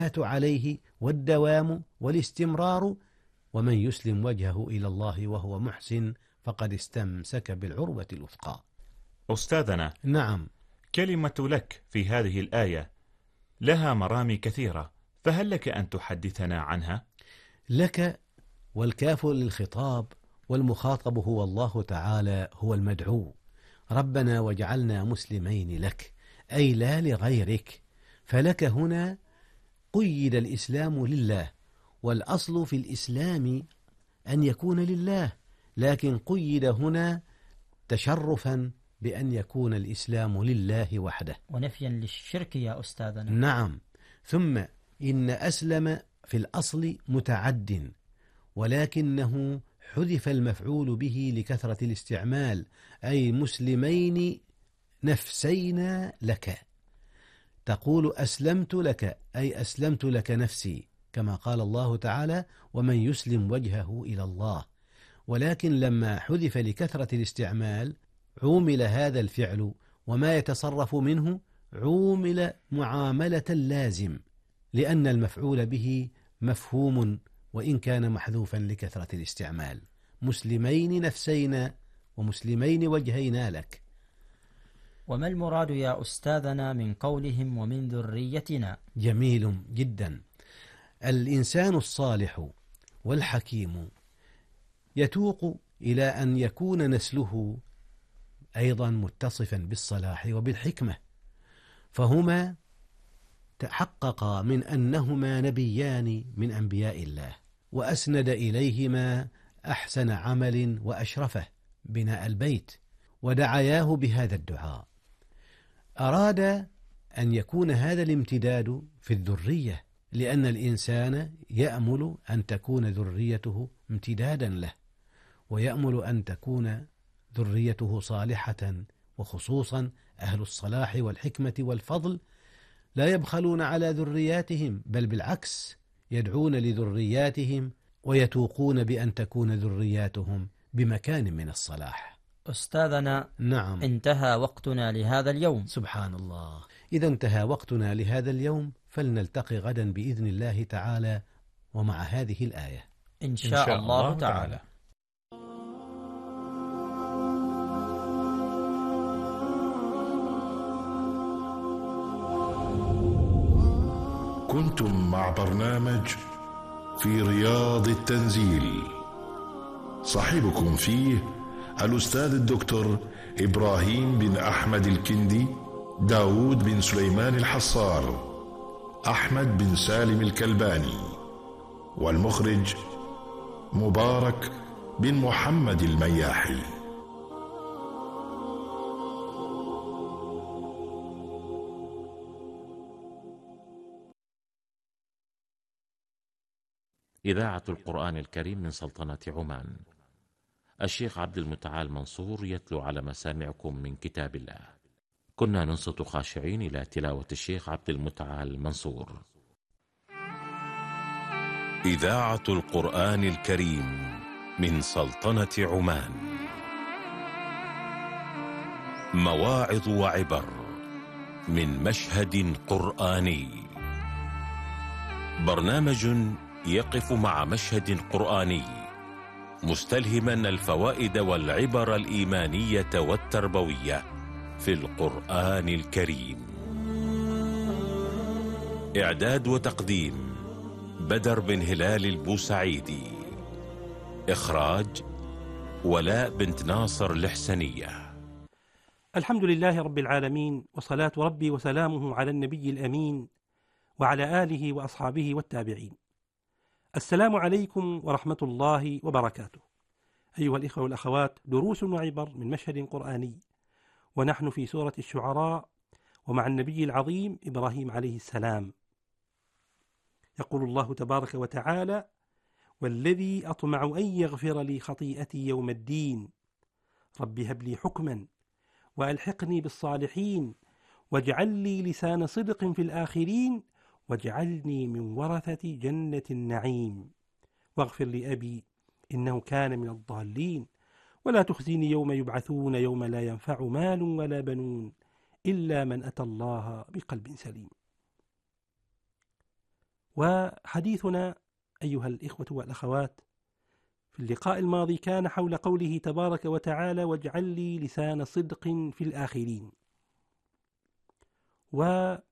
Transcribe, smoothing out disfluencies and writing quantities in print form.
عليه والدوام والاستمرار، ومن يسلم وجهه إلى الله وهو محسن فقد استمسك بالعروة الوثقى. أستاذنا، نعم، كلمة لك في هذه الآية لها مرامي كثيرة، فهل لك أن تحدثنا عنها؟ لك والكاف للخطاب، والمخاطب هو الله تعالى، هو المدعو. ربنا واجعلنا مسلمين لك، أي لا لغيرك. فلك هنا قيد الإسلام لله، والأصل في الإسلام أن يكون لله، لكن قيد هنا تشرفا بأن يكون الإسلام لله وحده، ونفيا للشرك يا أستاذنا. نعم. ثم إن أسلم في الأصل متعد، ولكنه حذف المفعول به لكثرة الاستعمال، أي مسلمين نفسينا لك. تقول أسلمت لك، أي أسلمت لك نفسي، كما قال الله تعالى: ومن يسلم وجهه إلى الله. ولكن لما حذف لكثرة الاستعمال عومل هذا الفعل، وما يتصرف منه عومل معاملة اللازم، لأن المفعول به مفهوم وإن كان محذوفا لكثرة الاستعمال. مسلمين نفسينا ومسلمين وجهينا لك. وما المراد يا أستاذنا من قولهم ومن ذريتنا؟ جميل جدا. الإنسان الصالح والحكيم يتوق إلى أن يكون نسله أيضا متصفا بالصلاح وبالحكمة، فهما تحققا من أنهما نبيان من أنبياء الله، وأسند إليهما أحسن عمل وأشرفه بناء البيت، ودعياه بهذا الدعاء. أراد أن يكون هذا الامتداد في الذرية، لأن الإنسان يأمل أن تكون ذريته امتدادا له، ويأمل أن تكون ذريته صالحة، وخصوصا أهل الصلاح والحكمة والفضل لا يبخلون على ذرياتهم، بل بالعكس يدعون لذرياتهم ويتوقون بأن تكون ذرياتهم بمكان من الصلاح. أستاذنا، نعم، انتهى وقتنا لهذا اليوم. سبحان الله. إذا انتهى وقتنا لهذا اليوم، فلنلتقي غدا بإذن الله تعالى ومع هذه الآية إن شاء الله تعالى. كنتم مع برنامج في رياض التنزيل، صاحبكم فيه الأستاذ الدكتور إبراهيم بن أحمد الكندي، داود بن سليمان الحصار، أحمد بن سالم الكلباني، والمخرج مبارك بن محمد المياحي. إذاعة القرآن الكريم من سلطنة عمان. الشيخ عبد المتعال منصور يتلو على مسامعكم من كتاب الله. كنا ننصت خاشعين إلى تلاوة الشيخ عبد المتعال منصور. إذاعة القرآن الكريم من سلطنة عمان. مواعظ وعبر من مشهد قرآني. برنامج يقف مع مشهد قرآني مستلهما الفوائد والعبر الإيمانية والتربوية في القرآن الكريم. إعداد وتقديم بدر بن هلال البوسعيدي. إخراج ولاء بنت ناصر الحسنية. الحمد لله رب العالمين، وصلاة ربي وسلامه على النبي الأمين وعلى آله وأصحابه والتابعين. السلام عليكم ورحمة الله وبركاته. أيها الإخوة والأخوات، دروس وعبر من مشهد قرآني، ونحن في سورة الشعراء ومع النبي العظيم إبراهيم عليه السلام. يقول الله تبارك وتعالى: والذي أطمع أن يغفر لي خطيئتي يوم الدين، رب هب لي حكما وألحقني بالصالحين واجعل لي لسان صدق في الآخرين واجعلني من ورثة جنة النعيم واغفر لأبي إنه كان من الضالين ولا تخزيني يوم يبعثون يوم لا ينفع مال ولا بنون إلا من أتى الله بقلب سليم. وحديثنا أيها الإخوة والأخوات في اللقاء الماضي كان حول قوله تبارك وتعالى: واجعل لي لسان صدق في الآخرين. وقد